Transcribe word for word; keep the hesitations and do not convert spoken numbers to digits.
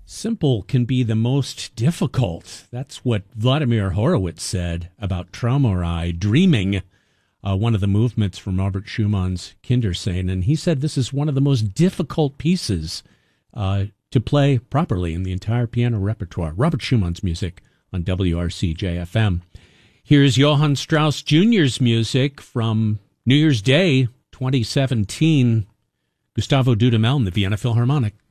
Simple can be the most difficult. That's what Vladimir Horowitz said about Traumerei, dreaming, uh, one of the movements from Robert Schumann's Kinderscene. And he said this is one of the most difficult pieces uh, to play properly in the entire piano repertoire. Robert Schumann's music on W R C J F M. Here's Johann Strauss Junior's music from New Year's Day twenty seventeen. Gustavo Dudamel and the Vienna Philharmonic.